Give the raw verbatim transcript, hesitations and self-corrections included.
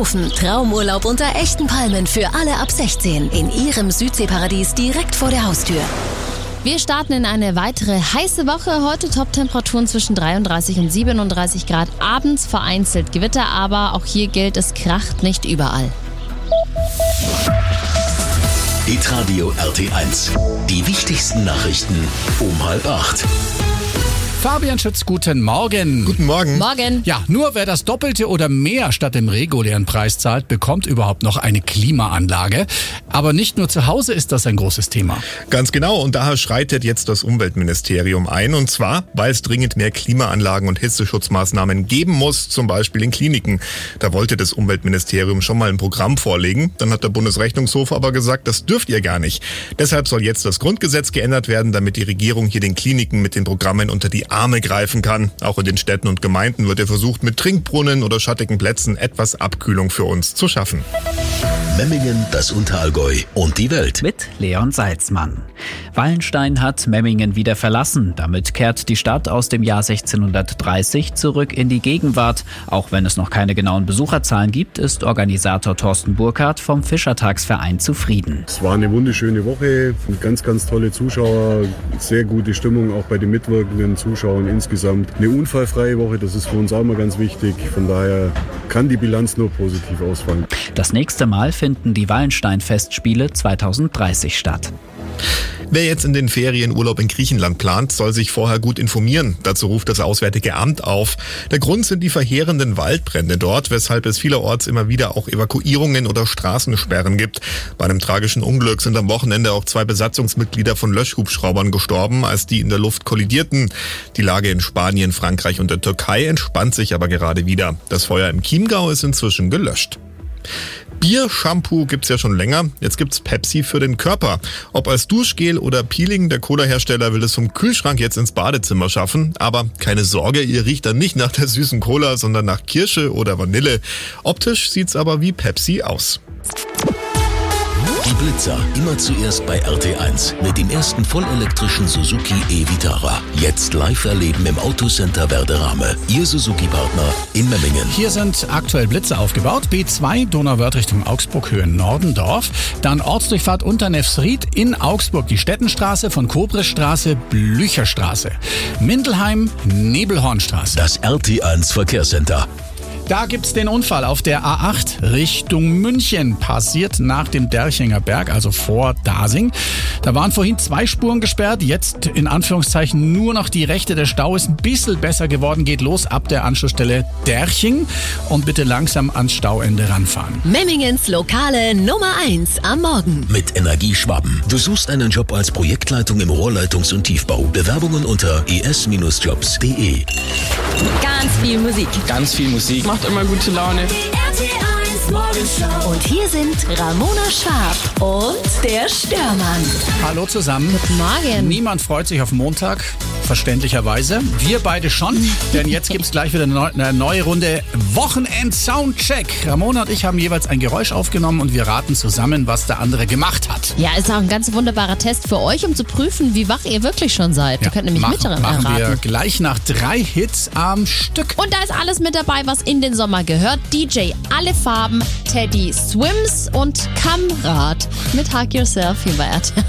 Rufen. Traumurlaub unter echten Palmen für alle ab sechzehn in Ihrem Südseeparadies direkt vor der Haustür. Wir starten in eine weitere heiße Woche. Heute Top-Temperaturen zwischen dreiunddreißig und siebenunddreißig Grad. Abends vereinzelt Gewitter, aber auch hier gilt, es kracht nicht überall. Hitradio R T eins. Die wichtigsten Nachrichten um halb acht. Fabian Schütz, guten Morgen. Guten Morgen. Morgen. Ja, nur wer das Doppelte oder mehr statt dem regulären Preis zahlt, bekommt überhaupt noch eine Klimaanlage. Aber nicht nur zu Hause ist das ein großes Thema. Ganz genau. Und daher schreitet jetzt das Umweltministerium ein. Und zwar, weil es dringend mehr Klimaanlagen und Hitzeschutzmaßnahmen geben muss, zum Beispiel in Kliniken. Da wollte das Umweltministerium schon mal ein Programm vorlegen. Dann hat der Bundesrechnungshof aber gesagt, das dürft ihr gar nicht. Deshalb soll jetzt das Grundgesetz geändert werden, damit die Regierung hier den Kliniken mit den Programmen unter die Arme greifen kann. Auch in den Städten und Gemeinden wird ja versucht, mit Trinkbrunnen oder schattigen Plätzen etwas Abkühlung für uns zu schaffen. Memmingen, das Unterallgäu und die Welt. Mit Leon Salzmann. Wallenstein hat Memmingen wieder verlassen. Damit kehrt die Stadt aus dem Jahr sechzehnhundertdreißig zurück in die Gegenwart. Auch wenn es noch keine genauen Besucherzahlen gibt, ist Organisator Thorsten Burkhardt vom Fischertagsverein zufrieden. Es war eine wunderschöne Woche, ganz, ganz tolle Zuschauer, sehr gute Stimmung auch bei den mitwirkenden Zuschauern insgesamt. Eine unfallfreie Woche, das ist für uns auch immer ganz wichtig. Von daher kann die Bilanz nur positiv ausfallen. Das nächste Mal finden die Wallenstein-Festspiele zweitausenddreißig statt. Wer jetzt in den Ferien Urlaub in Griechenland plant, soll sich vorher gut informieren. Dazu ruft das Auswärtige Amt auf. Der Grund sind die verheerenden Waldbrände dort, weshalb es vielerorts immer wieder auch Evakuierungen oder Straßensperren gibt. Bei einem tragischen Unglück sind am Wochenende auch zwei Besatzungsmitglieder von Löschhubschraubern gestorben, als die in der Luft kollidierten. Die Lage in Spanien, Frankreich und der Türkei entspannt sich aber gerade wieder. Das Feuer im Chiemgau ist inzwischen gelöscht. Bier-Shampoo gibt's ja schon länger. Jetzt gibt's Pepsi für den Körper. Ob als Duschgel oder Peeling, der Cola-Hersteller will es vom Kühlschrank jetzt ins Badezimmer schaffen. Aber keine Sorge, ihr riecht dann nicht nach der süßen Cola, sondern nach Kirsche oder Vanille. Optisch sieht's aber wie Pepsi aus. Die Blitzer, immer zuerst bei R T eins mit dem ersten vollelektrischen Suzuki e-Vitara. Jetzt live erleben im Autocenter Werderame. Ihr Suzuki-Partner in Memmingen. Hier sind aktuell Blitze aufgebaut. B zwei, Donauwörth Richtung Augsburg, Höhe Nordendorf. Dann Ortsdurchfahrt Unternefsried in Augsburg, die Stettenstraße von Kobrisstraße, Blücherstraße. Mindelheim, Nebelhornstraße. Das R T eins Verkehrscenter. Da gibt's den Unfall auf der A acht Richtung München. Passiert nach dem Derchinger Berg, also vor Dasing. Da waren vorhin zwei Spuren gesperrt, jetzt in Anführungszeichen nur noch die rechte. Der Stau ist ein bisschen besser geworden, geht los ab der Anschlussstelle Derching und bitte langsam ans Stauende ranfahren. Memmingens lokale Nummer eins am Morgen. Mit Energieschwaben. Du suchst einen Job als Projektleitung im Rohrleitungs- und Tiefbau. Bewerbungen unter e s Bindestrich jobs punkt d e. Ganz viel Musik. Ganz viel Musik. Macht immer gute Laune. Und hier sind Ramona Schwab und der Störmann. Hallo zusammen. Guten Morgen. Niemand freut sich auf Montag, verständlicherweise. Wir beide schon, denn jetzt gibt's gleich wieder eine, neu, eine neue Runde Wochenend-Soundcheck. Ramona und ich haben jeweils ein Geräusch aufgenommen und wir raten zusammen, was der andere gemacht hat. Ja, ist auch ein ganz wunderbarer Test für euch, um zu prüfen, wie wach ihr wirklich schon seid. Ja, Ihr könnt nämlich machen, mit machen erraten. wir gleich nach drei Hits am Stück. Und da ist alles mit dabei, was in den Sommer gehört. D J Alle Farben, Teddy Swims und Kamrat mit Hug Yourself hier bei R T